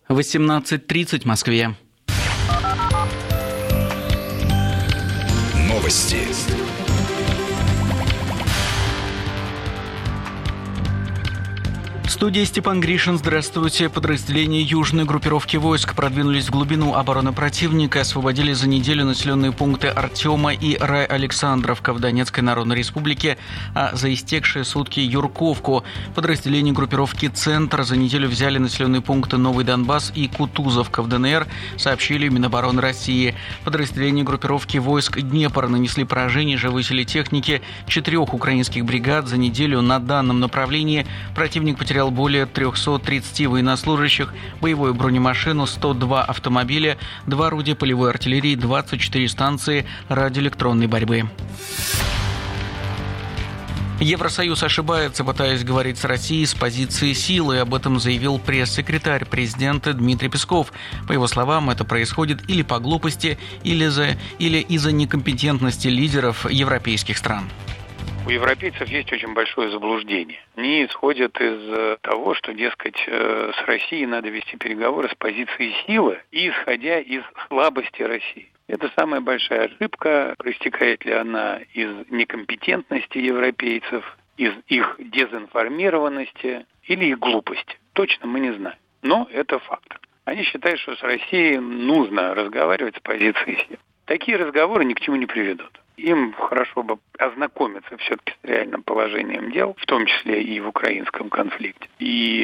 18:30 в Москве. Новости. В студии Степан Гришин. Здравствуйте. Подразделения южной группировки войск продвинулись в глубину обороны противника, освободили за неделю населенные пункты Артема и Рай-Александровка в Донецкой Народной Республике, а за истекшие сутки Юрковку. Подразделения группировки «Центр» за неделю взяли населенные пункты Новый Донбасс и Кутузовка в ДНР, сообщили Минобороны России. Подразделения группировки войск «Днепр» нанесли поражение живой техники 4 украинских бригад. За неделю на данном направлении противник потерял более 330 военнослужащих, боевую бронемашину, 102 автомобиля, 2 орудия полевой артиллерии, 24 станции радиоэлектронной борьбы. Евросоюз ошибается, пытаясь говорить с Россией с позиции силы. Об этом заявил пресс-секретарь президента Дмитрий Песков. По его словам, это происходит или по глупости, или из-за некомпетентности лидеров европейских стран. У европейцев есть очень большое заблуждение. Они исходят из того, что, дескать, с Россией надо вести переговоры с позиции силы и исходя из слабости России. Это самая большая ошибка. Проистекает ли она из некомпетентности европейцев, из их дезинформированности или их глупости? Точно мы не знаем. Но это факт. Они считают, что с Россией нужно разговаривать с позиции силы. Такие разговоры ни к чему не приведут. Им хорошо бы ознакомиться все-таки с реальным положением дел, в том числе и в украинском конфликте. И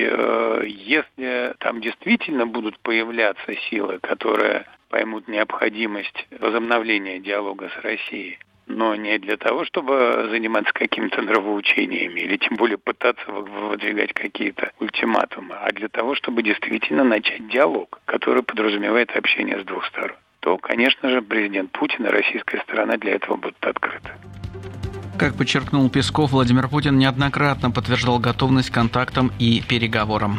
если там действительно будут появляться силы, которые поймут необходимость возобновления диалога с Россией, но не для того, чтобы заниматься какими-то нравоучениями или тем более пытаться выдвигать какие-то ультиматумы, а для того, чтобы действительно начать диалог, который подразумевает общение с двух сторон, то, конечно же, президент Путин и российская сторона для этого будут открыты. Как подчеркнул Песков, Владимир Путин неоднократно подтверждал готовность к контактам и переговорам.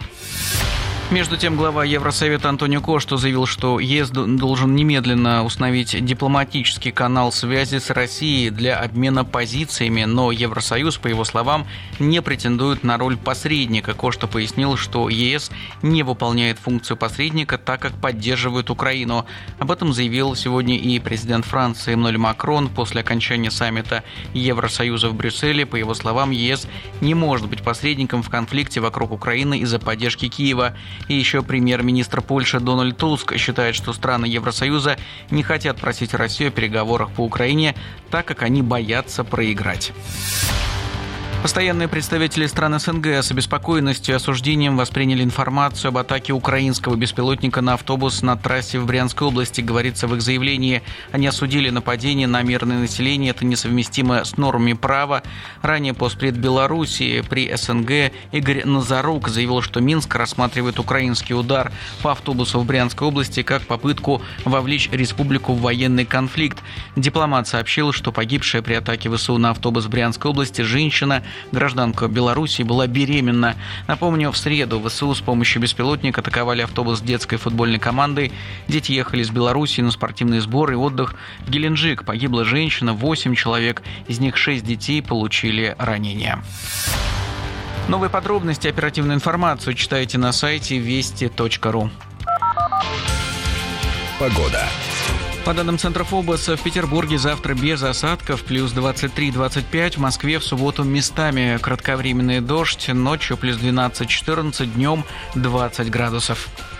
Между тем, глава Евросовета Антонио Кошта заявил, что ЕС должен немедленно установить дипломатический канал связи с Россией для обмена позициями, но Евросоюз, по его словам, не претендует на роль посредника. Кошта пояснил, что ЕС не выполняет функцию посредника, так как поддерживает Украину. Об этом заявил сегодня и президент Франции Эммануэль Макрон после окончания саммита Евросоюза в Брюсселе. По его словам, ЕС не может быть посредником в конфликте вокруг Украины из-за поддержки Киева. И еще премьер-министр Польши Дональд Туск считает, что страны Евросоюза не хотят просить Россию о переговорах по Украине, так как они боятся проиграть. Постоянные представители стран СНГ с обеспокоенностью и осуждением восприняли информацию об атаке украинского беспилотника на автобус на трассе в Брянской области, говорится в их заявлении. Они осудили нападение на мирное население, это несовместимо с нормами права. Ранее постпред Белоруссии при СНГ Игорь Назарук заявил, что Минск рассматривает украинский удар по автобусу в Брянской области как попытку вовлечь республику в военный конфликт. Дипломат сообщил, что погибшая при атаке ВСУ на автобус в Брянской области женщина, гражданка Белоруссии, была беременна. Напомню, в среду ВСУ с помощью беспилотника атаковали автобус с детской футбольной командой. Дети ехали из Белоруссии на спортивный сбор и отдых в Геленджик. Погибла женщина, 8 человек, из них 6 детей получили ранения. Новые подробности, оперативную информацию читайте на сайте вести.ру. Погода. По данным Центра ФОБОС, в Петербурге завтра без осадков, плюс 23-25, в Москве в субботу местами кратковременный дождь, ночью плюс 12-14, днем 20 градусов.